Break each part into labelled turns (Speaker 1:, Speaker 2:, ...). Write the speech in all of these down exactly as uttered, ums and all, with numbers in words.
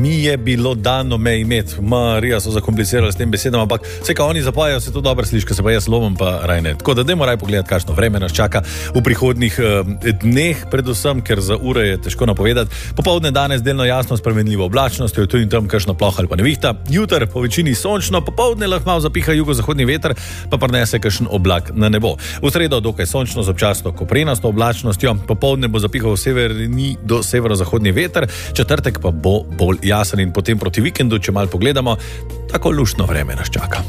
Speaker 1: Mi je bilo dano me imeti, Marija so zakomplicirali s tem besedama, ampak vse, kaj oni zapojajo, se to dobro sliši, ko se pa jaz lomim, pa raj ne. Tako da dajmo raj pogledati, kakšno vreme nas čaka v prihodnih eh, dneh, predvsem, ker za ure je težko napovedati. Popoldne danes delno jasno spremenljivo oblačnostjo, tu in tam kakšna ploha ali pa nevihta. Jutr po večini sončno, popoldne lahko malo zapiha jugozahodni veter, pa prinese kakšen oblak na nebo. V sredo dokaj sončno z občasno koprenasto oblačnostjo, popoldne bo zapihal severni do severozahodni veter, četrtek pa bo bolj jasen in potem proti vikendu, če malo pogledamo, tako luštno vreme nas čaka.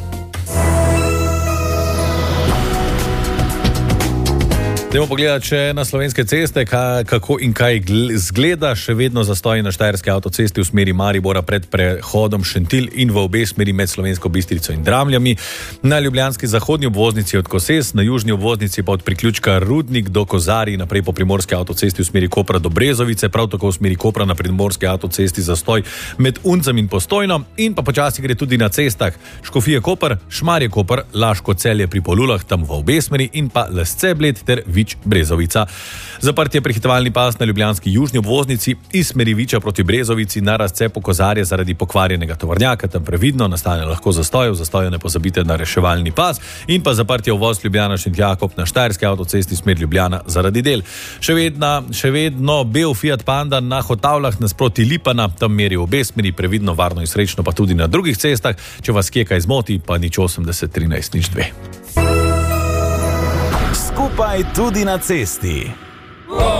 Speaker 1: Dajmo pogledati še na slovenske ceste, kako in kaj zgleda. Še vedno zastoji na Štajerski avtocesti v smeri Maribora pred prehodom Šentilj in v obe smeri med Slovensko Bistrico in Dramljami. Na ljubljanski zahodni obvoznici od Koses, na južni obvoznici pa od priključka Rudnik do Kozarij naprej po primorski avtocesti v smeri Kopra do Brezovice, prav tako v smeri Kopra na primorski avtocesti zastoj med Uncem in Postojno in pa počasi gre tudi na cestah Škofije Koper, Šmarje Koper, Laško Celje pri Polulah, tam v obe smeri in pa Lesce Bled ter Brezovica. Zaprt je prehitevalni pas na ljubljanski južni obvoznici iz smeri Viča proti Brezovici na razcepu Kozarje zaradi pokvarjenega tovornjaka, tam previdno, nastane lahko zastojev, zastojev ne pozabite na reševalni pas in pa zaprt je uvoz Ljubljana Šentjakob na Štajerski avtocesti smer Ljubljana zaradi del. Še vedno, še vedno bel Fiat Panda na Hotavljah nasproti Lipana, tam meri v obe smeri, previdno, varno in srečno pa tudi na drugih cestah. Če vas kje kaj zmoti, pa nič osemdeset trinajst nič dve.
Speaker 2: Skupaj tudi na cesti.